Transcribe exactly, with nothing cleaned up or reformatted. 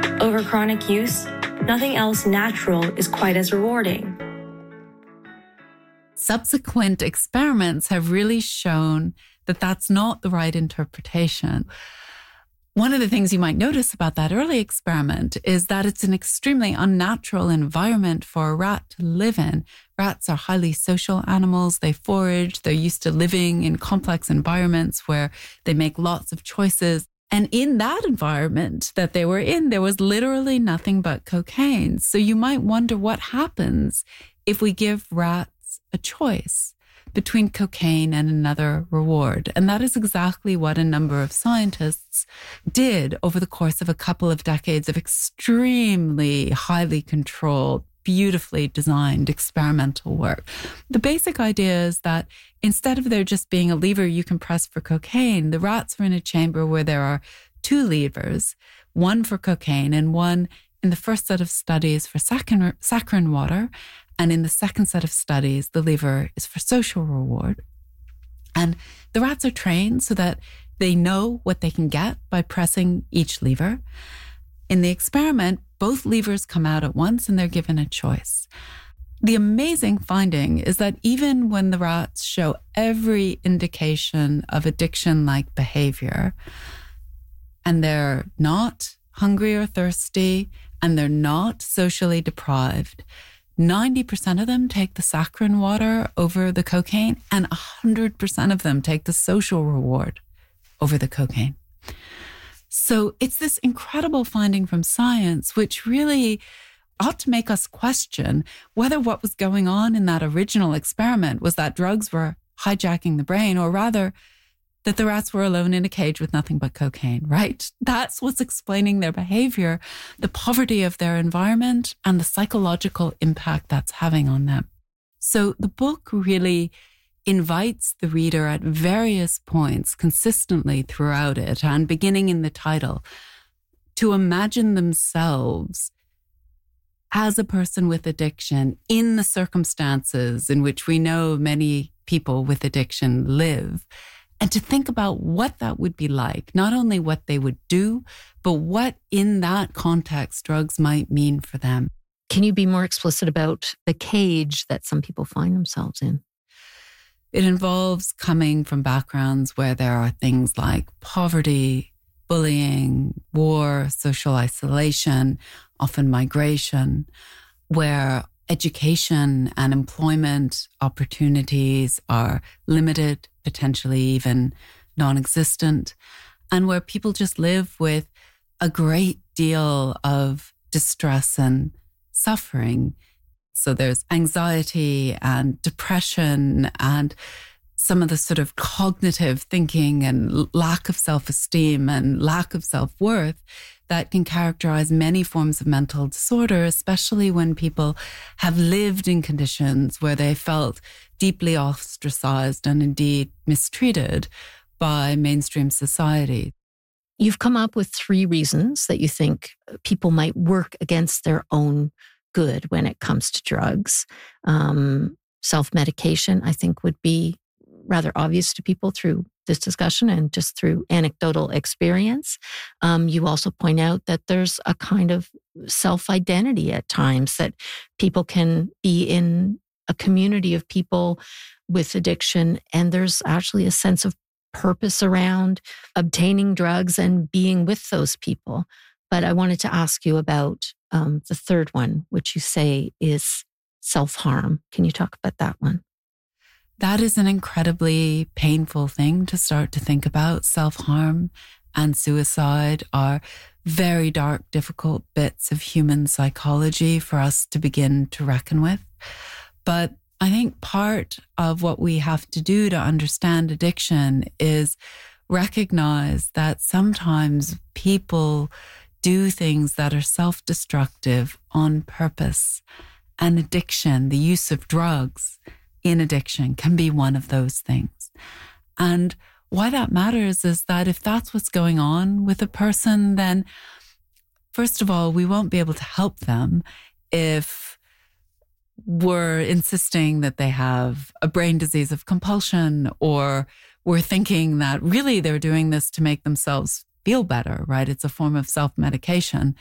Over chronic use, nothing else natural is quite as rewarding. Subsequent experiments have really shown that that's not the right interpretation. One of the things you might notice about that early experiment is that it's an extremely unnatural environment for a rat to live in. Rats are highly social animals. They forage. They're used to living in complex environments where they make lots of choices. And in that environment that they were in, there was literally nothing but cocaine. So you might wonder what happens if we give rats a choice between cocaine and another reward. And that is exactly what a number of scientists did over the course of a couple of decades of extremely highly controlled, beautifully designed experimental work. The basic idea is that instead of there just being a lever you can press for cocaine, the rats are in a chamber where there are two levers, one for cocaine and one in the first set of studies for saccharin, saccharin water. And in the second set of studies, the lever is for social reward. And the rats are trained so that they know what they can get by pressing each lever. In the experiment, both levers come out at once and they're given a choice. The amazing finding is that even when the rats show every indication of addiction-like behavior, and they're not hungry or thirsty, and they're not socially deprived, ninety percent of them take the saccharin water over the cocaine, and one hundred percent of them take the social reward over the cocaine. So it's this incredible finding from science, which really ought to make us question whether what was going on in that original experiment was that drugs were hijacking the brain, or rather that the rats were alone in a cage with nothing but cocaine, right? That's what's explaining their behavior, the poverty of their environment, and the psychological impact that's having on them. So the book really invites the reader at various points consistently throughout it, and beginning in the title, to imagine themselves as a person with addiction in the circumstances in which we know many people with addiction live, and to think about what that would be like, not only what they would do, but what in that context drugs might mean for them. Can you be more explicit about the cage that some people find themselves in? It involves coming from backgrounds where there are things like poverty, bullying, war, social isolation, often migration, where education and employment opportunities are limited, potentially even non-existent, and where people just live with a great deal of distress and suffering. So there's anxiety and depression and some of the sort of cognitive thinking and lack of self-esteem and lack of self-worth that can characterize many forms of mental disorder, especially when people have lived in conditions where they felt deeply ostracized and indeed mistreated by mainstream society. You've come up with three reasons that you think people might work against their own good when it comes to drugs. Um, self-medication, I think, would be rather obvious to people through this discussion and just through anecdotal experience. Um, you also point out that there's a kind of self-identity at times, that people can be in a community of people with addiction, and there's actually a sense of purpose around obtaining drugs and being with those people. But I wanted to ask you about um, the third one, which you say is self-harm. Can you talk about that one? That is an incredibly painful thing to start to think about. Self-harm and suicide are very dark, difficult bits of human psychology for us to begin to reckon with. But I think part of what we have to do to understand addiction is recognize that sometimes people do things that are self-destructive on purpose. And addiction, the use of drugs in addiction, can be one of those things. And why that matters is that if that's what's going on with a person, then first of all, we won't be able to help them if we're insisting that they have a brain disease of compulsion, or we're thinking that really they're doing this to make themselves feel better, right? It's a form of self-medication.